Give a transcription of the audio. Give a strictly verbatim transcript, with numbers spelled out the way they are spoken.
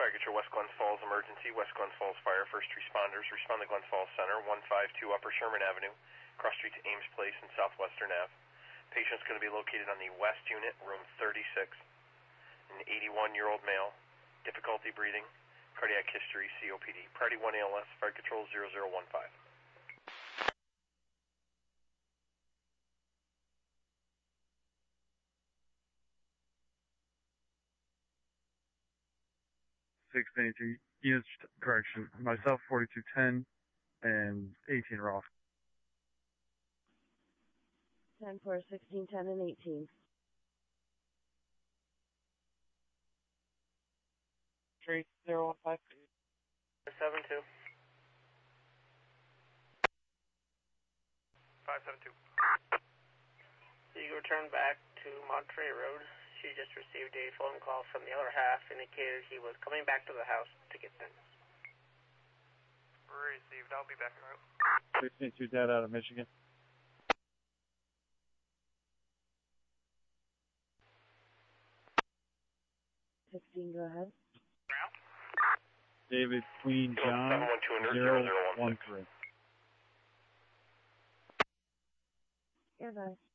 Fire Control West Glens Falls Emergency, West Glens Falls Fire, first responders, respond to Glens Falls Center, one five two Upper Sherman Avenue, cross street to Ames Place and Southwestern Ave. Patient's going to be located on the west unit, room thirty-six, an eighty-one-year-old male, difficulty breathing, cardiac history, C O P D. Priority one A L S, Fire Control zero zero one five. six eighteen units, correction, myself forty-two ten and eighteen Roth. ten four, sixteen, ten, and eighteen. three zero one five. seven two. five seven two. So you return back to Monterey Road. She just received a phone call from the other half, indicated he was coming back to the house to get things. Received. I'll be back en route. sixteen two dead out of Michigan. sixteen, go ahead. David Queen John seven one two zero one three. Goodbye.